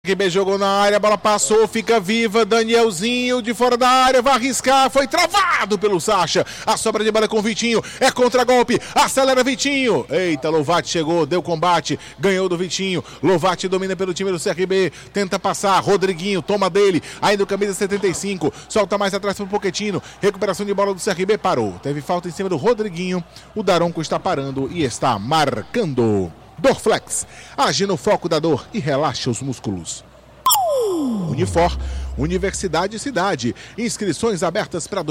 RB jogou na área, a bola passou, fica viva, Danielzinho de fora da área, vai arriscar, foi travado pelo Sacha, a sobra de bola com o Vitinho, é contra-golpe, acelera Vitinho, eita, Lovati chegou, deu combate, ganhou do Vitinho, Lovati domina pelo time do CRB, tenta passar, Rodriguinho, toma dele, ainda o camisa 75, solta mais atrás pro Pochettino, recuperação de bola do CRB, parou, teve falta em cima do Rodriguinho, o Daronco está parando e está marcando. Dorflex, age no foco da dor e relaxa os músculos. Unifor, Universidade Cidade, inscrições abertas para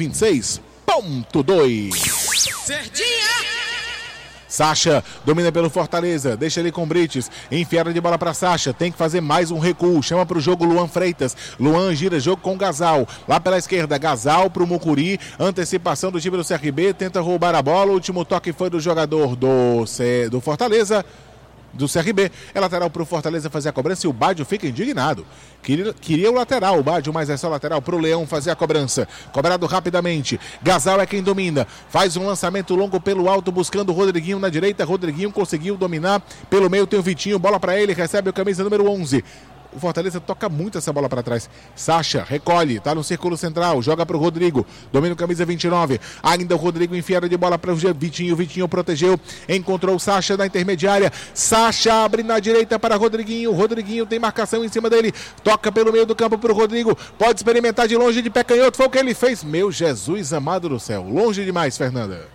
2026.2. Certinha! Sacha domina pelo Fortaleza, deixa ele com Brites, enfiada de bola para Sacha, tem que fazer mais um recuo, chama para o jogo Luan Freitas, Luan gira jogo com Gasal, lá pela esquerda, Gasal para o Mucuri, antecipação do time do CRB, tenta roubar a bola, o último toque foi do jogador do Fortaleza, do CRB, é lateral para o Fortaleza fazer a cobrança e o Bádio fica indignado. Queria o lateral, o Bádio, mas é só lateral para o Leão fazer a cobrança. Cobrado rapidamente. Gasal é quem domina. Faz um lançamento longo pelo alto, buscando o Rodriguinho na direita. Rodriguinho conseguiu dominar. Pelo meio tem o Vitinho, bola para ele, recebe o camisa número 11. O Fortaleza toca muito essa bola para trás. Sacha recolhe, tá no círculo central, joga pro Rodrigo, domina o camisa 29. Ainda o Rodrigo enfiada de bola para o Vitinho. Vitinho protegeu, encontrou o Sacha na intermediária. Sacha abre na direita para Rodriguinho. Rodriguinho tem marcação em cima dele. Toca pelo meio do campo pro Rodrigo. Pode experimentar de longe de pé canhoto. Foi o que ele fez. Meu Jesus amado do céu. Longe demais, Fernanda.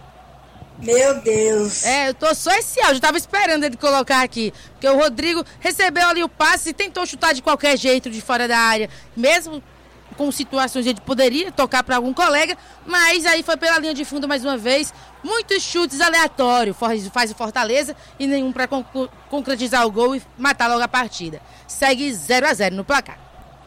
Meu Deus. Eu tô só esse áudio, tava esperando ele colocar aqui, porque o Rodrigo recebeu ali o passe e tentou chutar de qualquer jeito de fora da área, mesmo com situações ele poderia tocar para algum colega, mas aí foi pela linha de fundo mais uma vez, muitos chutes aleatórios, faz o Fortaleza e nenhum para concretizar o gol e matar logo a partida. Segue 0-0 no placar.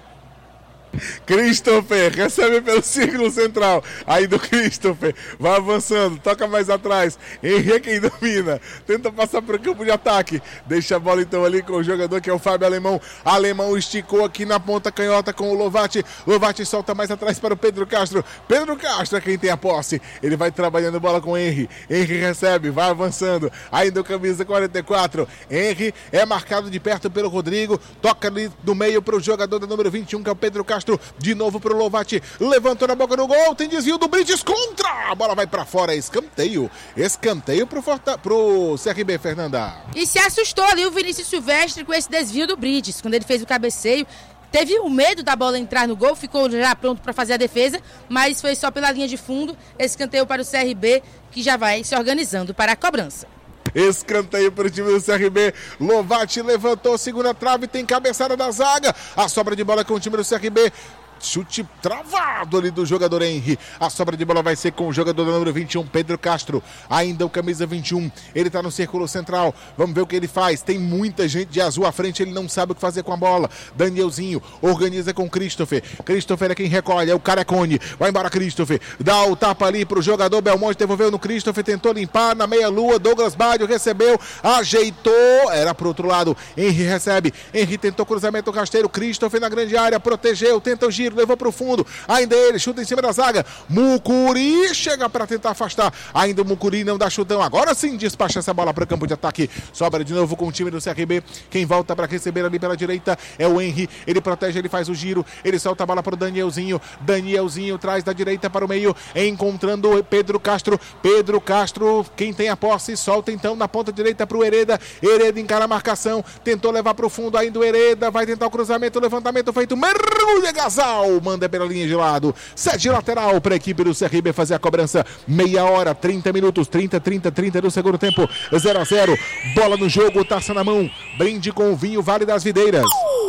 Christopher recebe pelo círculo central, aí do Christopher, vai avançando, toca mais atrás, Henrique quem domina, tenta passar para o campo de ataque, deixa a bola então ali com o jogador que é o Fábio Alemão esticou aqui na ponta canhota com o Lovati solta mais atrás para o Pedro Castro é quem tem a posse, ele vai trabalhando bola com Henry recebe, vai avançando, ainda o camisa 44, Henry é marcado de perto pelo Rodrigo, toca ali do meio para o jogador do número 21 que é o Pedro Castro, de novo pro Lovati, levantou na boca do gol, tem desvio do Brites contra, a bola vai pra fora, escanteio pro CRB, Fernanda. E se assustou ali o Vinícius Silvestre com esse desvio do Brites, quando ele fez o cabeceio, teve o medo da bola entrar no gol, ficou já pronto para fazer a defesa, mas foi só pela linha de fundo, escanteio para o CRB, que já vai se organizando para a cobrança. Escanteio para o time do CRB, Lovati levantou, segunda trave, tem cabeçada da zaga, a sobra de bola com o time do CRB, chute travado ali do jogador Henry, a sobra de bola vai ser com o jogador do número 21, Pedro Castro, ainda o camisa 21, ele tá no círculo central, vamos ver o que ele faz, tem muita gente de azul à frente, ele não sabe o que fazer com a bola, Danielzinho organiza com Christopher é quem recolhe, é o Carecone, vai embora Christopher, dá o tapa ali pro jogador Belmonte, devolveu no Christopher, tentou limpar na meia lua, Douglas Bádio recebeu, ajeitou, era pro outro lado, Henry recebe, Henry tentou cruzamento rasteiro, Christopher na grande área, protegeu, tenta o giro, levou pro fundo, ainda ele, chuta em cima da zaga, Mucuri chega para tentar afastar, ainda o Mucuri não dá chutão, agora sim despacha essa bola para o campo de ataque, sobra de novo com o time do CRB, quem volta para receber ali pela direita é o Henry, ele protege, ele faz o giro, ele solta a bola para o Danielzinho traz da direita para o meio, encontrando o Pedro Castro, quem tem a posse, solta então na ponta direita para o Hereda encara a marcação, tentou levar para o fundo, ainda o Hereda vai tentar o cruzamento, levantamento feito, mergulha Gasal, manda pela linha de lado, cede lateral para a equipe do CRB fazer a cobrança, meia hora, 30 minutos, 30 do segundo tempo, 0-0, bola no jogo, taça na mão, brinde com o vinho Vale das Videiras.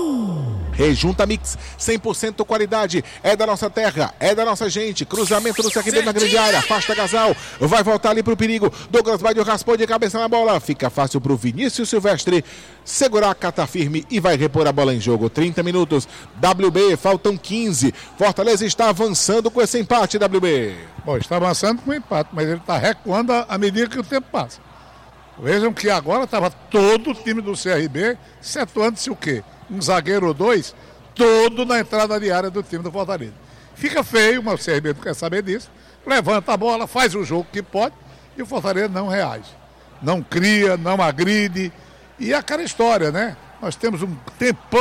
Rejunta Mix, 100% qualidade, é da nossa terra, é da nossa gente, cruzamento do CRB na grande área, afasta Gasal, vai voltar ali pro perigo, Douglas Bádio raspou de cabeça na bola, fica fácil pro Vinícius Silvestre, segurar, cata firme e vai repor a bola em jogo, 30 minutos, WB, faltam 15, Fortaleza está avançando com esse empate, WB. Bom, está avançando com o empate, mas ele está recuando à medida que o tempo passa. Vejam que agora estava todo o time do CRB setuando-se o quê? Um zagueiro ou dois, todo na entrada de área do time do Fortaleza. Fica feio, mas o CRB não quer saber disso. Levanta a bola, faz o jogo que pode e o Fortaleza não reage. Não cria, não agride. E aquela história, né? Nós temos um tempão